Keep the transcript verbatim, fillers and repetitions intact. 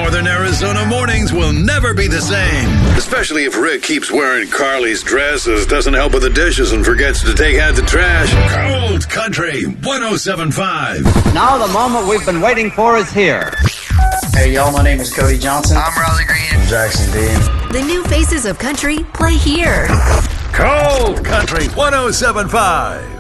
Northern Arizona mornings will never be the same. Especially if Rick keeps wearing Carly's dresses, doesn't help with the dishes, and forgets to take out the trash. Cold Country one oh seven point five. Now the moment we've been waiting for is here. Hey, y'all, my name is Cody Johnson. I'm Riley Green. I'm Jackson Dean. The new faces of country play here. Cold Country one oh seven point five.